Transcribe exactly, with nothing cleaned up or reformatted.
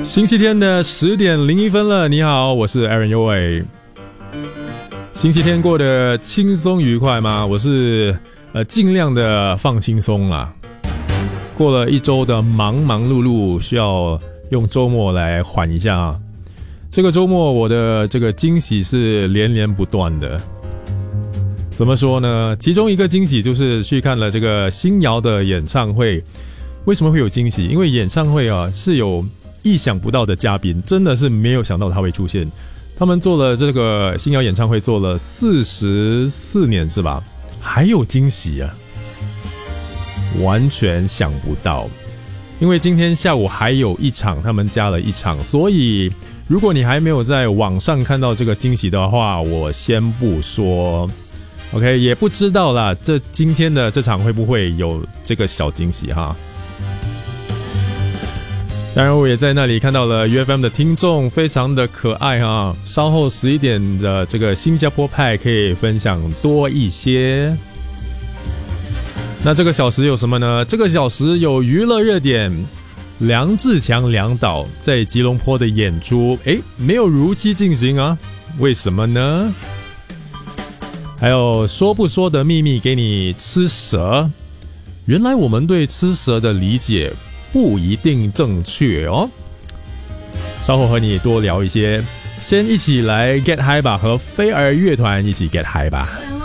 星期天的十点零一分了，你好，我是 Aaron 优伟。星期天过得轻松愉快吗？我是呃尽量的放轻松啦。过了一周的忙忙碌碌，需要用周末来缓一下啊。这个周末我的这个惊喜是连连不断的。怎么说呢？其中一个惊喜就是去看了这个新谣的演唱会。为什么会有惊喜？因为演唱会啊是有意想不到的嘉宾，真的是没有想到他会出现。他们做了这个新谣演唱会做了四十四年是吧？还有惊喜啊，完全想不到。因为今天下午还有一场，他们加了一场，所以如果你还没有在网上看到这个惊喜的话，我先不说 OK， 也不知道啦，这今天的这场会不会有这个小惊喜哈。当然我也在那里看到了 U F M 的听众，非常的可爱哈。稍后十一点的这个新加坡派可以分享多一些。那这个小时有什么呢？这个小时有娱乐热点，梁志强梁导在吉隆坡的演出，诶，没有如期进行啊，为什么呢？还有说不说的秘密给你吃蛇，原来我们对吃蛇的理解不一定正确哦。稍后和你多聊一些，先一起来 get high 吧，和飞儿乐团一起 get high 吧。